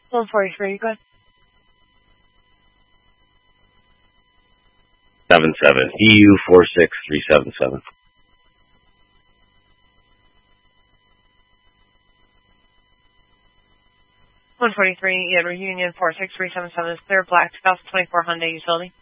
143, go ahead. 77. EU 46377. Edward Union 46377 is clear black 2024 Hyundai Utility.